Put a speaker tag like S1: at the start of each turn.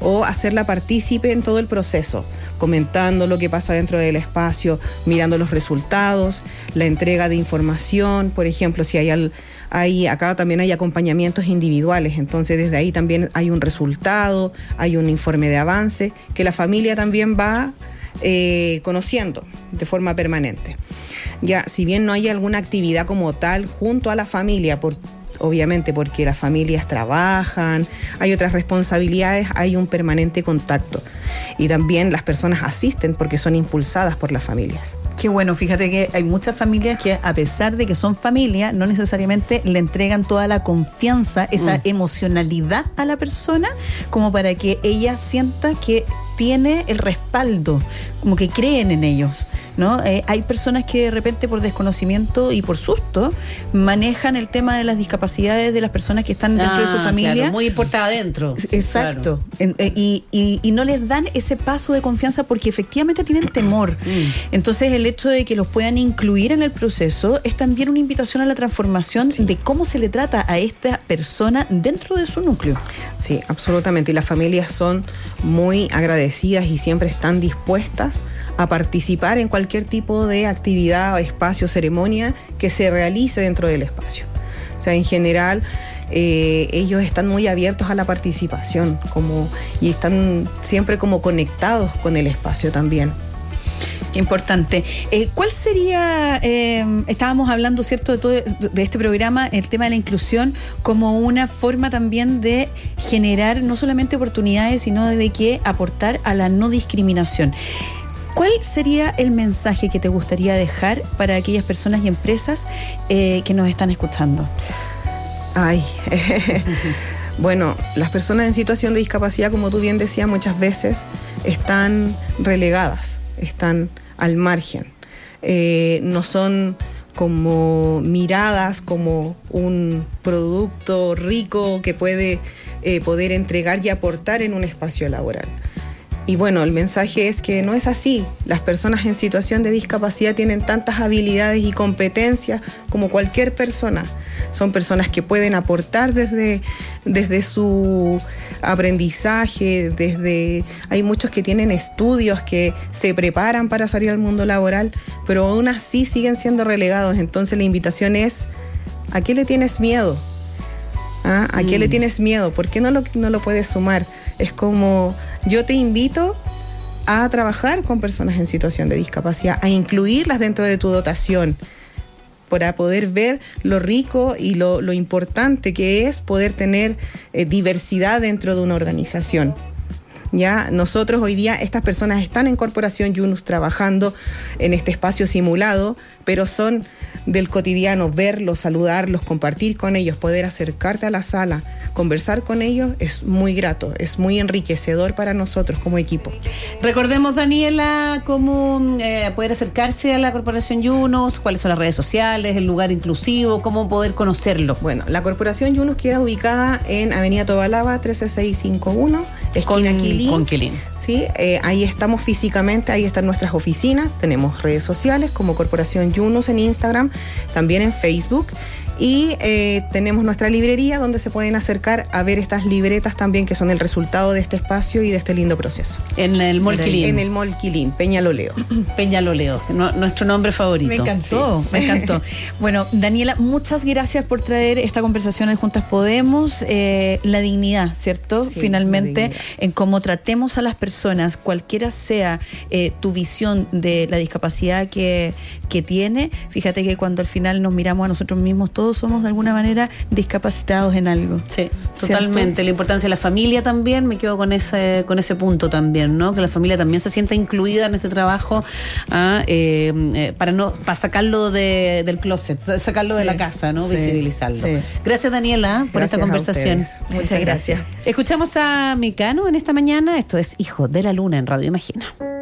S1: o hacerla partícipe en todo el proceso, comentando lo que pasa dentro del espacio, mirando los resultados, la entrega de información. Por ejemplo, si acá también hay acompañamientos individuales, entonces desde ahí también hay un resultado, hay un informe de avance que la familia también va conociendo de forma permanente. Ya, si bien no hay alguna actividad como tal junto a la familia, obviamente porque las familias trabajan, hay otras responsabilidades, hay un permanente contacto. Y también las personas asisten porque son impulsadas por las familias.
S2: Qué bueno, fíjate que hay muchas familias que, a pesar de que son familia, no necesariamente le entregan toda la confianza, esa emocionalidad a la persona, como para que ella sienta que tiene el respaldo, como que creen en ellos, ¿no? Hay personas que de repente por desconocimiento y por susto manejan el tema de las discapacidades de las personas que están dentro de su familia.
S3: Claro, muy portada adentro.
S2: Exacto. Claro. Y no les dan ese paso de confianza porque efectivamente tienen temor. Entonces el hecho de que los puedan incluir en el proceso es también una invitación a la transformación de cómo se le trata a esta persona dentro de su núcleo.
S1: Sí, absolutamente. Y las familias son muy agradecidas y siempre están dispuestas a participar en cualquier tipo de actividad, espacio, ceremonia que se realice dentro del espacio. O sea, en general, ellos están muy abiertos a la participación y están siempre como conectados con el espacio también.
S2: Qué importante. ¿Cuál sería, estábamos hablando, ¿cierto?, de este programa, el tema de la inclusión como una forma también de generar no solamente oportunidades, sino de que aportar a la no discriminación? ¿Cuál sería el mensaje que te gustaría dejar para aquellas personas y empresas que nos están escuchando?
S1: Bueno, las personas en situación de discapacidad, como tú bien decías, muchas veces están relegadas, están al margen, no son como miradas como un producto rico que puede poder entregar y aportar en un espacio laboral. Y bueno, el mensaje es que no es así. Las personas en situación de discapacidad tienen tantas habilidades y competencias como cualquier persona. Son personas que pueden aportar desde su aprendizaje, hay muchos que tienen estudios, que se preparan para salir al mundo laboral, pero aún así siguen siendo relegados. Entonces la invitación es, ¿a qué le tienes miedo? ¿A qué le tienes miedo? ¿Por qué no lo puedes sumar? Es como, yo te invito a trabajar con personas en situación de discapacidad, a incluirlas dentro de tu dotación, para poder ver lo rico y lo importante que es poder tener diversidad dentro de una organización. Ya nosotros hoy día, estas personas están en Corporación Yunus trabajando en este espacio simulado, pero son del cotidiano, verlos, saludarlos, compartir con ellos, poder acercarte a la sala, conversar con ellos, es muy grato, es muy enriquecedor para nosotros como equipo.
S3: Recordemos, Daniela, cómo poder acercarse a la Corporación Yunus, cuáles son las redes sociales, el lugar inclusivo, cómo poder conocerlo.
S1: Bueno, la Corporación Yunus queda ubicada en Avenida Tobalaba 13651, esquina Quilín.
S3: Con Quilín.
S1: Sí, ahí estamos físicamente, ahí están nuestras oficinas, tenemos redes sociales como Corporación Yunus en Instagram, también en Facebook. Y tenemos nuestra librería donde se pueden acercar a ver estas libretas también, que son el resultado de este espacio y de este lindo proceso.
S3: En el Mall Quilín.
S1: En el Mall Quilín, Peñaloleo.
S3: Peñaloleo, nuestro nombre favorito.
S2: Me encantó, sí. Me encantó. Bueno, Daniela, muchas gracias por traer esta conversación al Juntas Podemos. La dignidad, ¿cierto? Sí, finalmente, en cómo tratemos a las personas, cualquiera sea tu visión de la discapacidad que tiene. Fíjate que cuando al final nos miramos a nosotros mismos, todos somos de alguna manera discapacitados en algo.
S3: Sí, totalmente. ¿Cierto? La importancia de la familia también, me quedo con ese punto también, ¿no? Que la familia también se sienta incluida en este trabajo para sacarlo del closet, sacarlo de la casa, ¿no? Visibilizarlo. Sí. Gracias, Daniela, por esta conversación.
S2: Muchas gracias.
S3: Escuchamos a Mecano en esta mañana. Esto es Hijo de la Luna en Radio Imagina.